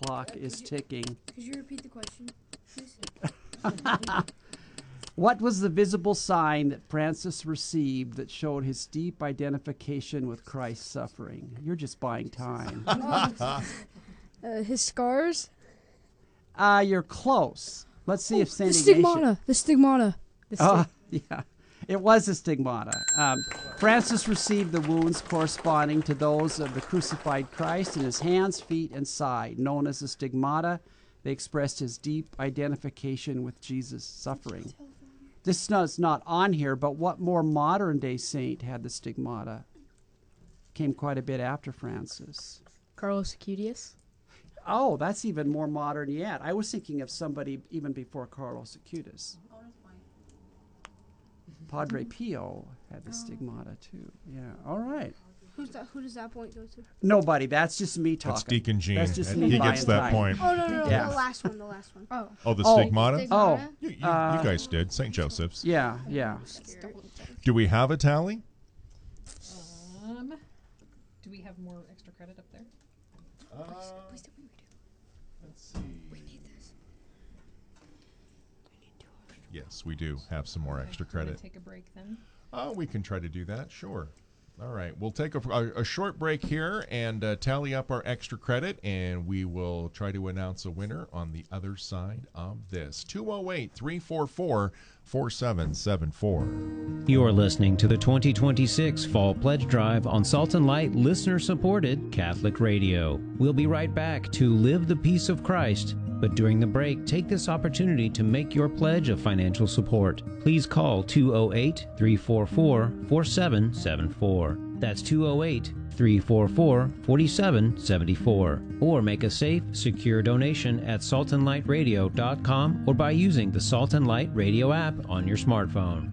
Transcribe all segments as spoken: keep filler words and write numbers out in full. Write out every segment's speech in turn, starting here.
clock is ticking. Could you repeat the question, please? What was the visible sign that Francis received that showed his deep identification with Christ's suffering? You're just buying time. uh, his scars? Uh, you're close. Let's see oh, if Saint the Ignatius... stigmata. The stigmata. The Oh, uh, yeah. It was a stigmata. Um, Francis received the wounds corresponding to those of the crucified Christ in his hands, feet, and side, known as the stigmata. They expressed his deep identification with Jesus' suffering. This is not on here, but what more modern-day saint had the stigmata? Came quite a bit after Francis. Carlos Acutis. Oh, that's even more modern yet. I was thinking of somebody even before Carlos Acutis. Padre Pio had the stigmata too. Yeah. All right. Who's that? Who does that point go to? Nobody. That's just me talking. That's Deacon Gene. That's just And me he buying gets that time. point. Oh no no no! Yeah. The last one. The last one. Oh. Oh, the Oh. stigmata? Stigmata? You, you, Uh, you guys did. Saint Joseph's. Yeah, yeah. Do we have a tally? Um, do we have more extra credit up there? Uh, Please tell me we do. let's see. We need this. We need two hundred. Yes, we do have some more extra Okay, we're gonna credit. Take a break then. Oh, we can try to do that. Sure. All right. We'll take a, a, a short break here and uh, tally up our extra credit, and we will try to announce a winner on the other side of this. two oh eight, three four four, four seven seven four. You're listening to the twenty twenty-six Fall Pledge Drive on Salt and Light listener-supported Catholic Radio. We'll be right back to Live the Peace of Christ. But during the break, take this opportunity to make your pledge of financial support. Please call two oh eight, three four four, four seven seven four. That's two oh eight, three four four, four seven seven four. Or make a safe, secure donation at salt and light radio dot com or by using the Salt and Light Radio app on your smartphone.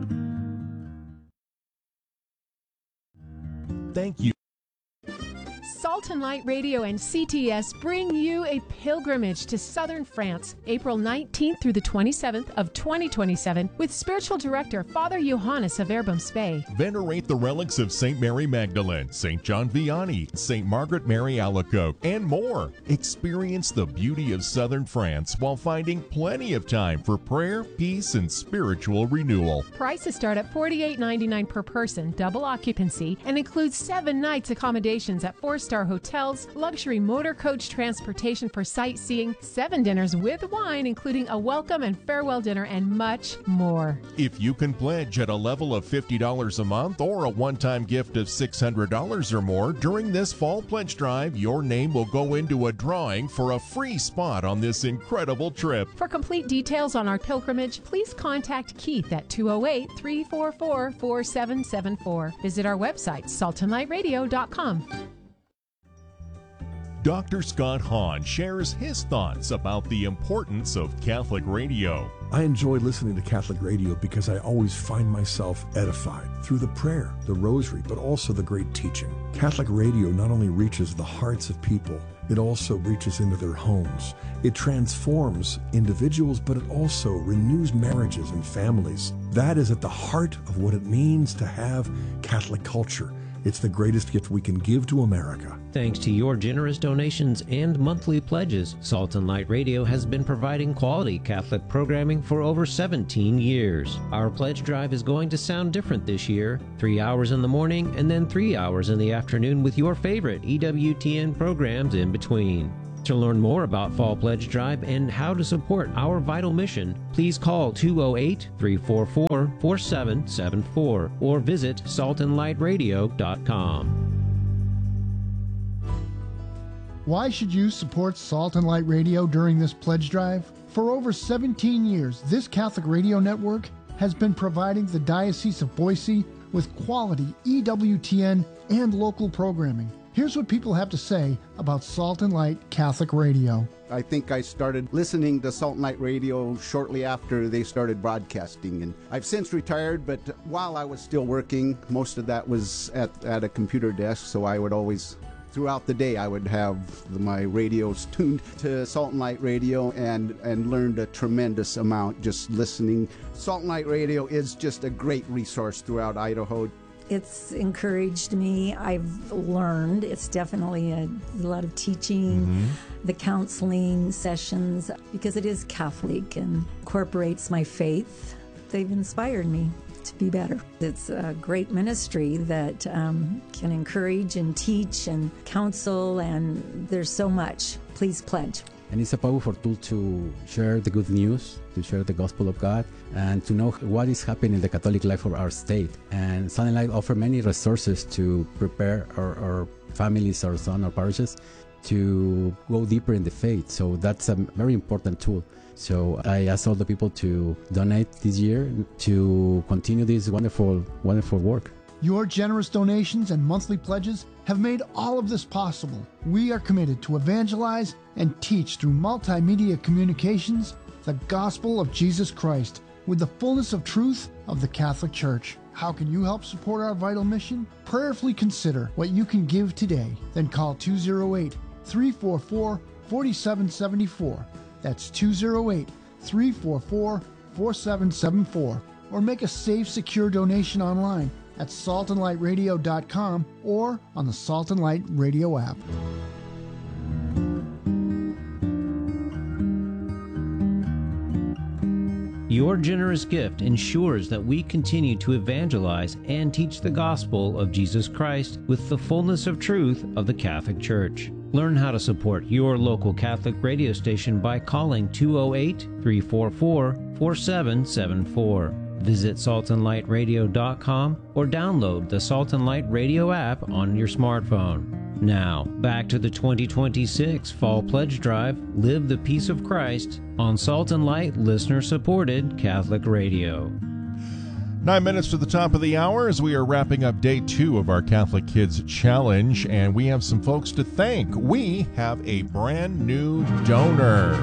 Thank you. Salt and Light Radio and C T S bring you a pilgrimage to southern France, April nineteenth through the twenty-seventh of twenty twenty-seven, with spiritual director Father Johannes of Erboms-Bay. Venerate the relics of Saint Mary Magdalene, Saint John Vianney, Saint Margaret Mary Alacoque, and more. Experience the beauty of southern France while finding plenty of time for prayer, peace, and spiritual renewal. Prices start at forty-eight ninety-nine per person, double occupancy, and includes seven nights accommodations at four-star hotels, luxury motor coach transportation for sightseeing, seven dinners with wine, including a welcome and farewell dinner, and much more. If you can pledge at a level of fifty dollars a month or a one-time gift of six hundred dollars or more during this fall pledge drive, your name will go into a drawing for a free spot on this incredible trip. For complete details on our pilgrimage, please contact Keith at two oh eight, three four four, four seven seven four. Visit our website, salt and light radio dot com. Doctor Scott Hahn shares his thoughts about the importance of Catholic radio. I enjoy listening to Catholic radio because I always find myself edified through the prayer, the rosary, but also the great teaching. Catholic radio not only reaches the hearts of people, it also reaches into their homes. It transforms individuals, but it also renews marriages and families. That is at the heart of what it means to have Catholic culture. It's the greatest gift we can give to America. Thanks to your generous donations and monthly pledges, Salt and Light Radio has been providing quality Catholic programming for over seventeen years. Our pledge drive is going to sound different this year. Three hours in the morning and then three hours in the afternoon with your favorite E W T N programs in between. To learn more about Fall Pledge Drive and how to support our vital mission, please call two oh eight, three four four, four seven seven four or visit salt and light radio dot com. Why should you support Salt and Light Radio during this pledge drive? For over seventeen years, this Catholic radio network has been providing the Diocese of Boise with quality E W T N and local programming. Here's what people have to say about Salt and Light Catholic Radio. I think I started listening to Salt and Light Radio shortly after they started broadcasting, and I've since retired, but while I was still working, most of that was at, at a computer desk, so I would always, throughout the day, I would have my radios tuned to Salt and Light Radio and, and learned a tremendous amount just listening. Salt and Light Radio is just a great resource throughout Idaho. It's encouraged me. I've learned. It's definitely a, a lot of teaching, Mm-hmm. the counseling sessions, because it is Catholic and incorporates my faith. They've inspired me to be better. It's a great ministry that um, can encourage and teach and counsel, and there's so much. Please pledge. And it's a powerful tool to share the good news, to share the gospel of God, and to know what is happening in the Catholic life of our state. And Salt and Light offer many resources to prepare our, our families, our sons, our parishes to go deeper in the faith. So that's a very important tool. So I ask all the people to donate this year to continue this wonderful, wonderful work. Your generous donations and monthly pledges have made all of this possible. We are committed to evangelize and teach through multimedia communications the gospel of Jesus Christ with the fullness of truth of the Catholic Church. How can you help support our vital mission? Prayerfully consider what you can give today. Then call two oh eight, three four four, four seven seven four. That's two oh eight, three four four, four seven seven four. Or make a safe, secure donation online at salt and light radio dot com or on the Salt and Light Radio app. Your generous gift ensures that we continue to evangelize and teach the gospel of Jesus Christ with the fullness of truth of the Catholic Church. Learn how to support your local Catholic radio station by calling two oh eight, three four four, four seven seven four. Visit salt and light radio dot com or download the Salt and Light Radio app on your smartphone. Now, back to the twenty twenty-six Fall Pledge Drive, Live the Peace of Christ, on Salt and Light listener-supported Catholic Radio. Nine minutes to the top of the hour as we are wrapping up day two of our Catholic Kids Challenge, and we have some folks to thank. We have a brand new donor.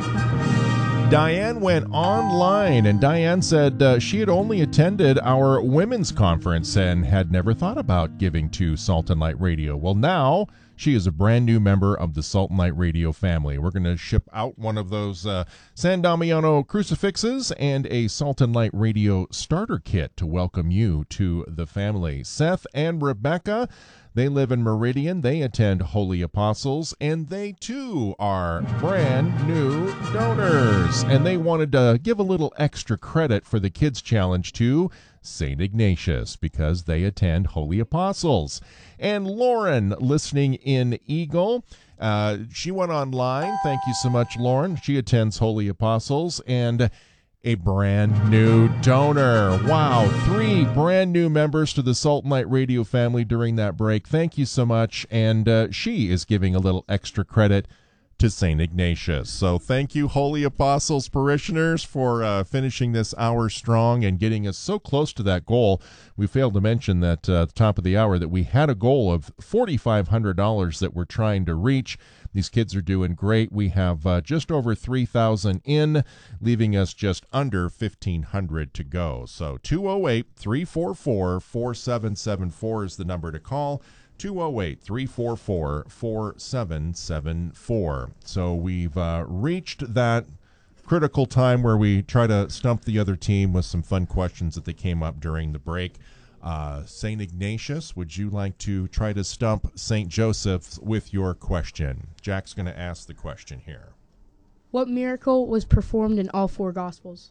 Diane went online, and Diane said uh, she had only attended our women's conference and had never thought about giving to Salt and Light Radio. Well, now she is a brand new member of the Salt and Light Radio family. We're going to ship out one of those uh, San Damiano crucifixes and a Salt and Light Radio starter kit to welcome you to the family. Seth and Rebecca, they live in Meridian. They attend Holy Apostles, and they too are brand new donors. And they wanted to give a little extra credit for the Kids Challenge to Saint Ignatius because they attend Holy Apostles. And Lauren, listening in Eagle, uh, she went online. Thank you so much, Lauren. She attends Holy Apostles, and a brand new donor. Wow, three brand new members to the Salt and Light Radio family during that break. Thank you so much. And uh, she is giving a little extra credit to Saint Ignatius. So thank you, Holy Apostles parishioners, for uh, finishing this hour strong and getting us so close to that goal. We failed to mention that uh, at the top of the hour that we had a goal of four thousand five hundred dollars that we're trying to reach. These kids are doing great. We have uh, just over three thousand in, leaving us just under fifteen hundred to go. So two oh eight, three four four, four seven seven four is the number to call. two oh eight, three four four, four seven seven four. So we've uh, reached that critical time where we try to stump the other team with some fun questions that they came up during the break. Uh, Saint Ignatius, would you like to try to stump Saint Joseph with your question? Jack's going to ask the question here. What miracle was performed in all four Gospels?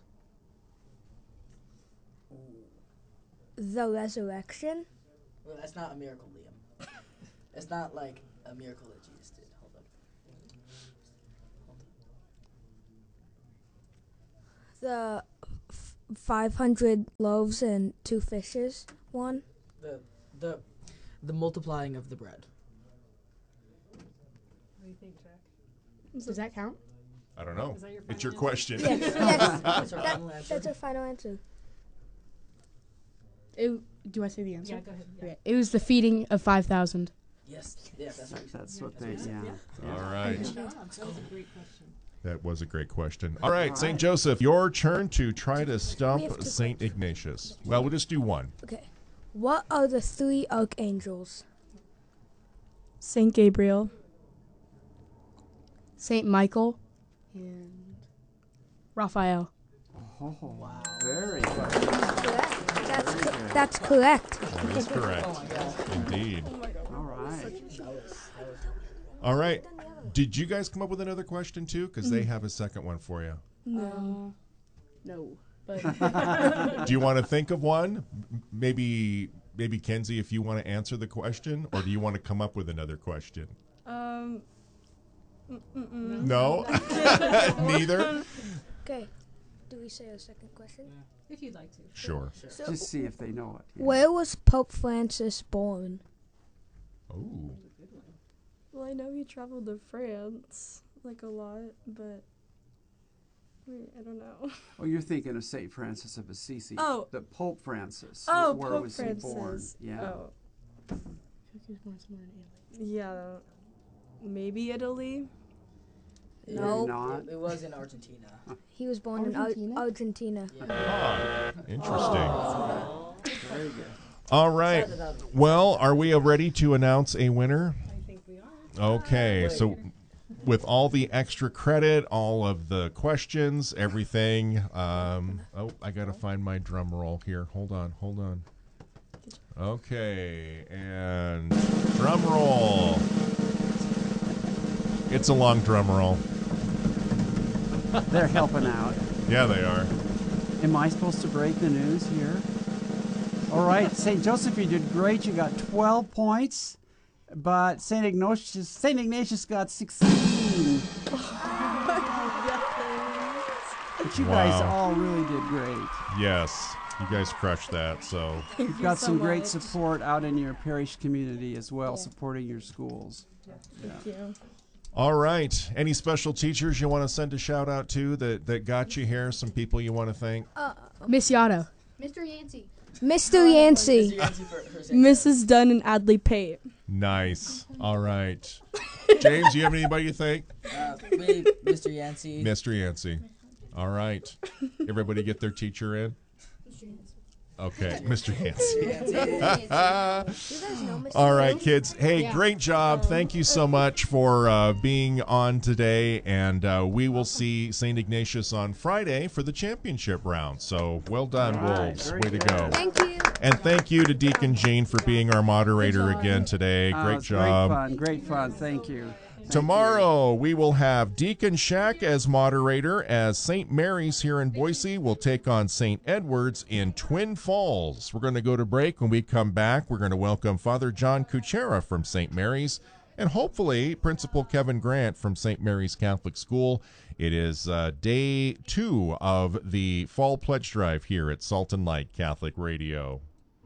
The resurrection. Well, that's not a miracle, Liam. It's not like a miracle that Jesus did. Hold on. The f- five hundred loaves and two fishes one. The the the multiplying of the bread. What do you think, Jack? Does that count? I don't know. Is that your It's your final question. Yes, that's, That's our that- final answer. that's our final answer. It, do I say the answer? Yeah, go ahead. Yeah. Okay. It was the feeding of five thousand. Yes. Yeah, that's right. That's what they, yeah. All right. That was a great question. That was a great question. All right, Saint Joseph, your turn to try to We stump have two Saint Ignatius. Well, we'll just do one. Okay. What are the three archangels? Saint Gabriel, Saint Michael, and Raphael. Oh, wow. Very good. Correct. That's correct. That's correct. That is correct. Indeed. All right. All right. Did you guys come up with another question too? Because they have a second one for you. No. No. But Do you want to think of one? M- Maybe, maybe Kenzie, if you want to answer the question, or do you want to come up with another question? um. Mm-mm. No, neither. Okay. Do we say a second question? If you'd like to. Sure. So, Just see if they know it. Yeah. where was Pope Francis born? Oh. Well, I know he traveled to France like a lot, but wait, I don't know. Oh, you're thinking of Saint Francis of Assisi. Oh. The Pope Francis. Oh, Where Pope was Francis. he born? Yeah. Oh. Yeah. Maybe Italy. No. Not. It, it was in Argentina. He was born Argentina? in Ar- Argentina. Ah, interesting. Very good. All right. Well, are we ready to announce a winner? I think we are. Okay, so with all the extra credit, all of the questions, everything. Um, oh, I got to find my drum roll here. Hold on, hold on. Okay, and drum roll. It's a long drum roll. They're helping out. Yeah, they are. Am I supposed to break the news here? All right, Saint Joseph, you did great. You got twelve points, but Saint Ignatius, Saint Ignatius got sixteen. But you guys Wow. all really did great. Yes, you guys crushed that. So You've got some great support out in your parish community as well, supporting your schools. Thank you. all right. Any special teachers you want to send a shout out to that, that got you here? Some people you want to thank? Miss Yada. Mister Yancey. Mister Yancey. Missus Dunn and Adley Pate. Nice. All right. James, you have anybody you thank? Uh, me, Mister Yancey. Mister Yancey. All right. Everybody get their teacher in? Okay, Mister Yancey. All right, kids. Hey, Yeah. great job. Thank you so much for uh, being on today. And uh, we will see Saint Ignatius on Friday for the championship round. So well done, All right, Wolves. very Way to go. good. Thank you. And thank you to Deacon Jane for being our moderator again today. Uh, Great it's job. Great fun. Great fun. Thank you. Tomorrow, we will have Deacon Shack as moderator, as Saint Mary's here in Boise will take on Saint Edward's in Twin Falls. We're going to go to break. When we come back, we're going to welcome Father John Kuchera from Saint Mary's and hopefully Principal Kevin Grant from Saint Mary's Catholic School. It is uh, day two of the Fall Pledge Drive here at Salt and Light Catholic Radio.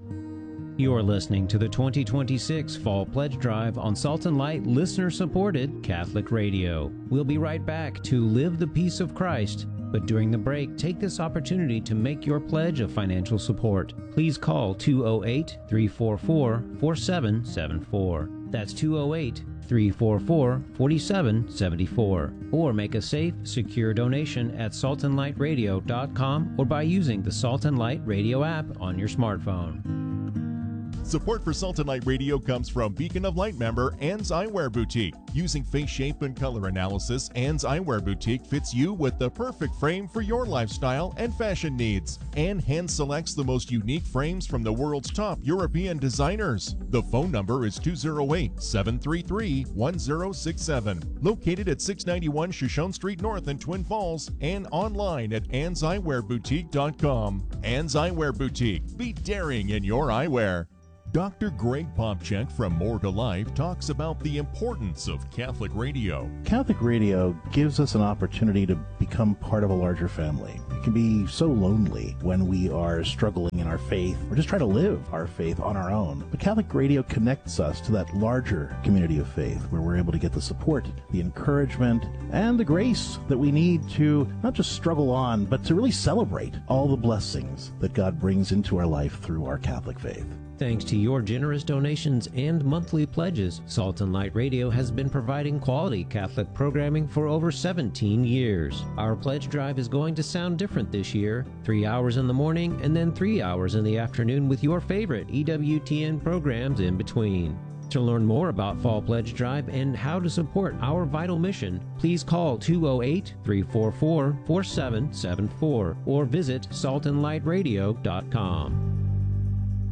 You're listening to the twenty twenty-six Fall Pledge Drive on Salt and Light listener-supported Catholic Radio. We'll be right back to Live the Peace of Christ, but during the break, take this opportunity to make your pledge of financial support. Please call two oh eight, three four four, four seven seven four. That's two oh eight, three four four, four seven seven four. Or make a safe, secure donation at salt and light radio dot com or by using the Salt and Light Radio app on your smartphone. Support for Salt and Light Radio comes from Beacon of Light member Ann's Eyewear Boutique. Using face shape and color analysis, Ann's Eyewear Boutique fits you with the perfect frame for your lifestyle and fashion needs. Ann hand selects the most unique frames from the world's top European designers. The phone number is two oh eight, seven three three, one oh six seven. Located at six ninety-one Shoshone Street North in Twin Falls and online at anns eyewear boutique dot com. Ann's Eyewear Boutique. Be daring in your eyewear. Doctor Greg Popchak from More to Life talks about the importance of Catholic radio. Catholic radio gives us an opportunity to become part of a larger family. It can be so lonely when we are struggling in our faith or just trying to live our faith on our own. But Catholic radio connects us to that larger community of faith where we're able to get the support, the encouragement, and the grace that we need to not just struggle on, but to really celebrate all the blessings that God brings into our life through our Catholic faith. Thanks to your generous donations and monthly pledges, Salt and Light Radio has been providing quality Catholic programming for over seventeen years. Our pledge drive is going to sound different this year. Three hours in the morning and then three hours in the afternoon with your favorite E W T N programs in between. To learn more about Fall Pledge Drive and how to support our vital mission, please call two oh eight, three four four, four seven seven four or visit salt and light radio dot com.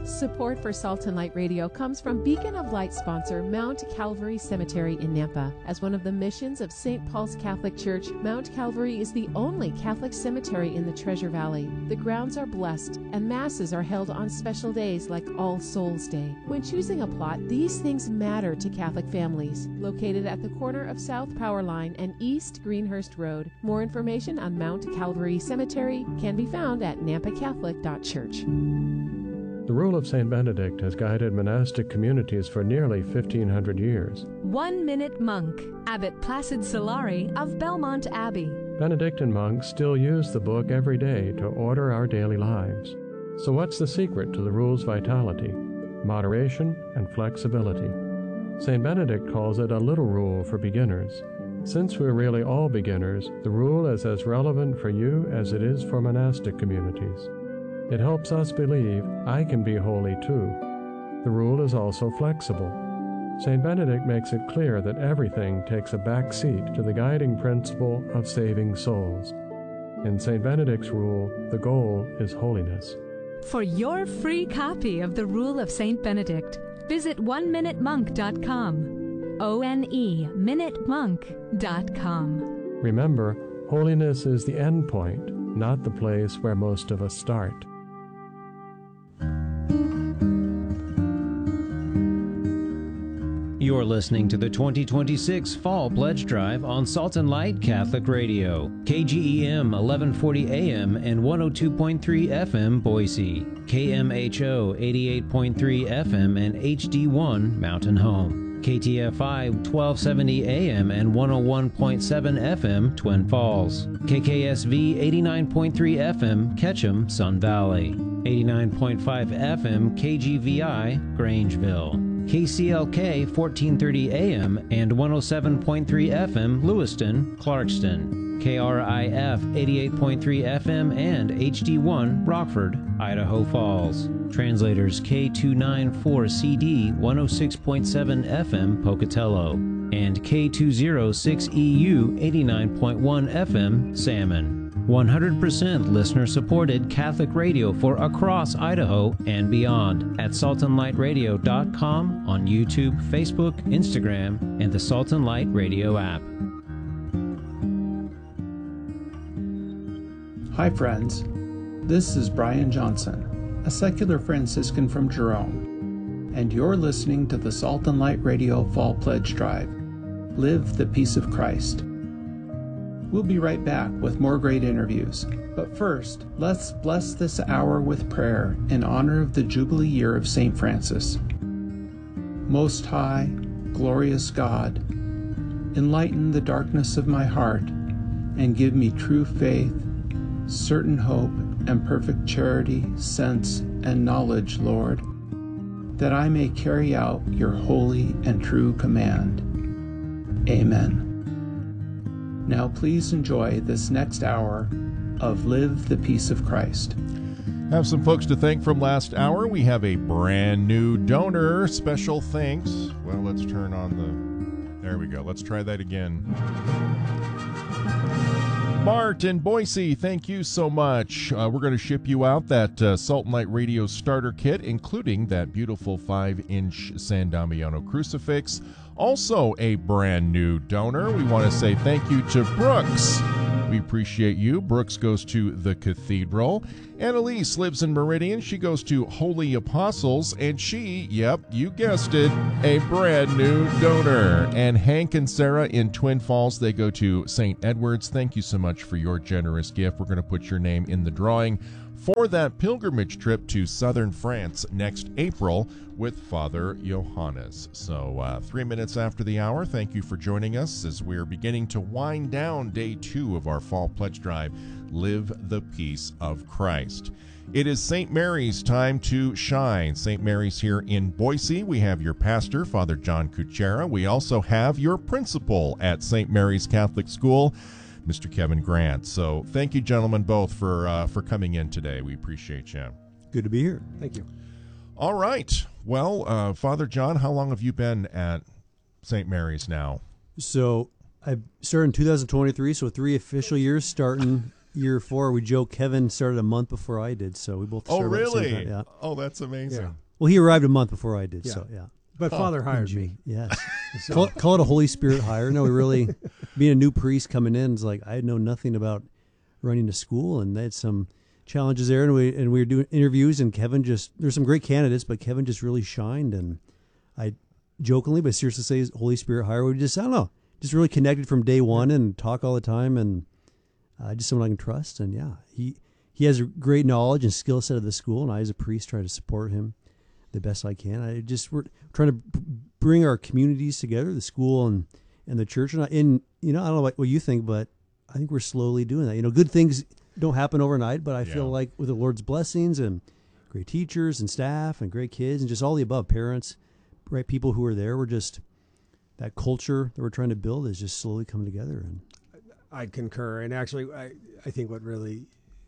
Support for Salt and Light Radio comes from Beacon of Light sponsor Mount Calvary Cemetery in Nampa. As one of the missions of Saint Paul's Catholic Church, Mount Calvary is the only Catholic cemetery in the Treasure Valley. The grounds are blessed, and masses are held on special days like All Souls Day. When choosing a plot, these things matter to Catholic families. Located at the corner of South Power Line and East Greenhurst Road. More information on Mount Calvary Cemetery can be found at nampa catholic dot church. The rule of Saint Benedict has guided monastic communities for nearly fifteen hundred years. One Minute Monk, Abbot Placid Solari of Belmont Abbey. Benedictine monks still use the book every day to order our daily lives. So what's the secret to the rule's vitality? Moderation and flexibility. Saint Benedict calls it a little rule for beginners. Since we're really all beginners, the rule is as relevant for you as it is for monastic communities. It helps us believe I can be holy too. The rule is also flexible. Saint Benedict makes it clear that everything takes a back seat to the guiding principle of saving souls. In Saint Benedict's rule, the goal is holiness. For your free copy of the Rule of Saint Benedict, visit one minute monk dot com. O N E minute monk dot com. Remember, holiness is the end point, not the place where most of us start. You're listening to the twenty twenty-six Fall Pledge Drive on Salt and Light Catholic Radio, K G E M eleven forty A M and one oh two point three F M Boise, K M H O eighty-eight point three F M and H D one Mountain Home, K T F I twelve seventy A M and one oh one point seven F M Twin Falls, K K S V eighty-nine point three F M Ketchum Sun Valley, eighty-nine point five F M K G V I Grangeville, K C L K fourteen thirty A M and one oh seven point three F M Lewiston, Clarkston, K R I F eighty-eight point three F M and H D one Rockford, Idaho Falls. Translators K two ninety-four C D one oh six point seven F M Pocatello and K two oh six E U eighty-nine point one F M Salmon. one hundred percent listener-supported Catholic radio for across Idaho and beyond at salt and light radio dot com on YouTube, Facebook, Instagram, and the Salt and Light Radio app. Hi friends, this is Brian Johnson, a secular Franciscan from Jerome, and you're listening to the Salt and Light Radio Fall Pledge Drive. Live the peace of Christ. We'll be right back with more great interviews. But first, let's bless this hour with prayer in honor of the Jubilee year of Saint Francis. Most High, glorious God, enlighten the darkness of my heart and give me true faith, certain hope, and perfect charity, sense, and knowledge, Lord, that I may carry out your holy and true command. Amen. Now please enjoy this next hour of Live the Peace of Christ. Have some folks to thank from last hour. We have a brand new donor. Special thanks. Well, let's turn on the... There we go. Let's try that again. Bart in Boise, thank you so much. Uh, we're going to ship you out that uh, Salt and Light Radio starter kit, including that beautiful five inch San Damiano crucifix. Also a brand new donor. We want to say thank you to Brooks. We appreciate you. Brooks goes to the Cathedral. Annalise lives in Meridian. She goes to Holy Apostles. And she, yep, you guessed it, a brand new donor. And Hank and Sarah in Twin Falls, they go to Saint Edward's. Thank you so much for your generous gift. We're going to put your name in the drawing for that pilgrimage trip to southern France next April with Father Johannes. So uh, three minutes after the hour, thank you for joining us as we're beginning to wind down day two of our Fall Pledge Drive, Live the Peace of Christ. It is Saint Mary's time to shine. Saint Mary's here in Boise. We have your pastor, Father John Kuchera. We also have your principal at Saint Mary's Catholic School, Mister Kevin Grant. So thank you, gentlemen, both for uh, for coming in today. We appreciate you. Good to be here. Thank you. All right. Well, uh, Father John, how long have you been at Saint Mary's now? So I started in two thousand twenty-three, so three official years starting year four, we joke Kevin started a month before I did, so we both Oh, started at the same really? time, yeah. Oh, that's amazing. Yeah. Well, he arrived a month before I did, Yeah. so yeah. But Oh, Father in hired June. me. Yes. So- call, call it a Holy Spirit hire. No, we really, being a new priest coming in, it's like I know nothing about running a school, and they had some challenges there, and we and we were doing interviews, and Kevin just, there's some great candidates, but Kevin just really shined, and I jokingly but seriously say his Holy Spirit hire. We just, I don't know, just really connected from day one and talk all the time, and uh, just someone I can trust, and yeah, he he has a great knowledge and skill set of the school, and I as a priest try to support him the best I can. I just, we're trying to b- bring our communities together, the school and, and the church, and, I, and you know, I don't know what, what you think, but I think we're slowly doing that. You know, good things don't happen overnight, but I Yeah. feel like with the Lord's blessings and great teachers and staff and great kids and just all the above, parents, right, people who are there, we're just, that culture that we're trying to build is just slowly coming together. And I concur. And actually, I, I think what really,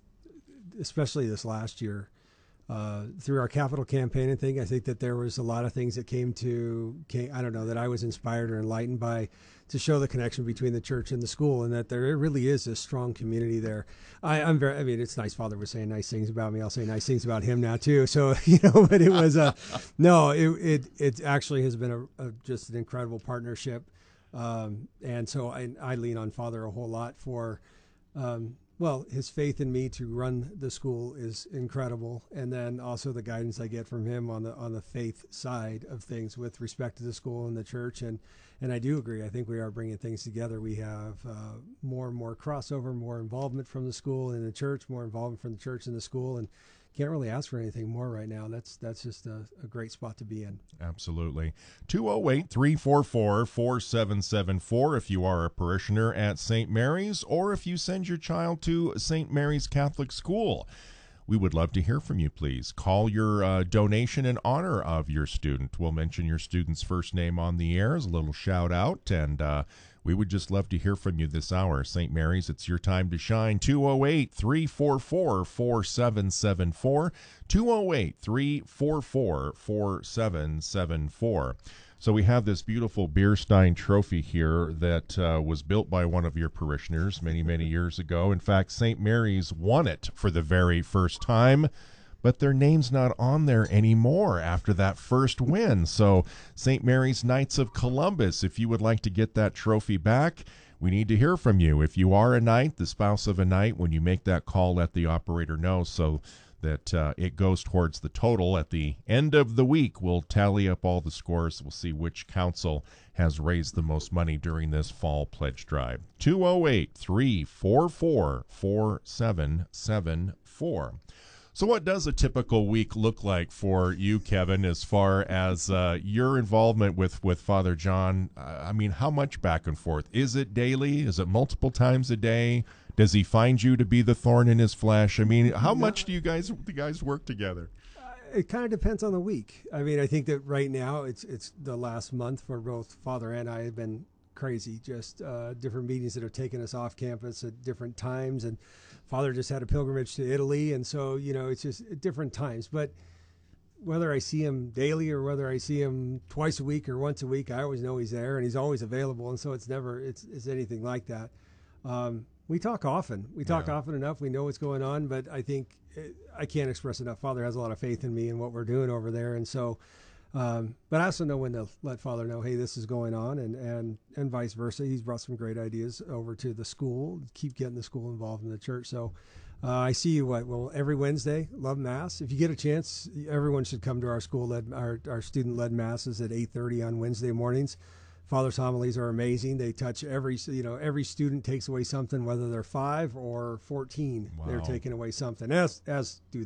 especially this last year, uh, through our capital campaign and thing, I think that there was a lot of things that came to, came, I don't know, that I was inspired or enlightened by to show the connection between the church and the school, and that there really is a strong community there. I, I'm very, I mean, it's nice. Father was saying nice things about me. I'll say nice things about him now too. So, you know, but it was a, no, it, it, it actually has been a, a just an incredible partnership. Um, and so I, I lean on Father a whole lot for, um, well, his faith in me to run the school is incredible, and then also the guidance I get from him on the on the faith side of things with respect to the school and the church. And and I do agree. I think we are bringing things together. We have uh, more and more crossover, more involvement from the school and the church, more involvement from the church and the school, and can't really ask for anything more right now. That's that's just a, a great spot to be in. Absolutely. two oh eight, three four four, four seven seven four if you are a parishioner at Saint Mary's, or if you send your child to Saint Mary's Catholic School. We would love to hear from you, please. Call your uh, donation in honor of your student. We'll mention your student's first name on the air as a little shout out, and uh, we would just love to hear from you this hour. Saint Mary's, it's your time to shine. two oh eight, three four four, four seven seven four. two oh eight, three four four, four seven seven four. So we have this beautiful Bierstein trophy here that uh, was built by one of your parishioners many, many years ago. In fact, Saint Mary's won it for the very first time, but their name's not on there anymore after that first win. So Saint Mary's Knights of Columbus, if you would like to get that trophy back, we need to hear from you. If you are a knight, the spouse of a knight, when you make that call, let the operator know so that uh, it goes towards the total. At the end of the week, we'll tally up all the scores. We'll see which council has raised the most money during this fall pledge drive. two oh eight, three four four, four seven seven four. So what does a typical week look like for you, Kevin, as far as uh, your involvement with, with Father John? Uh, I mean, how much back and forth? Is it daily? Is it multiple times a day? Does he find you to be the thorn in his flesh? I mean, how much do you guys the guys work together? It kind of depends on the week. I mean, I think that right now it's it's the last month for both Father and I have been crazy. Just uh, different meetings that have taken us off campus at different times, and Father just had a pilgrimage to Italy, and so you know it's just at different times. But whether I see him daily or whether I see him twice a week or once a week, I always know he's there and he's always available, and so it's never it's it's anything like that. Um, we talk often. We talk Yeah. often enough. We know what's going on, but I think it, I can't express enough. Father has a lot of faith in me and what we're doing over there, and so. Um, but I also know when to let Father know, hey, this is going on, and, and, and vice versa. He's brought some great ideas over to the school, keep getting the school involved in the church. So uh, I see you, what, well, every Wednesday, love Mass. If you get a chance, everyone should come to our school-led, our, our student-led Masses at eight thirty on Wednesday mornings. Father's homilies are amazing. They touch every, you know, every student takes away something, whether they're five or fourteen, Wow. they're taking away something, as, as do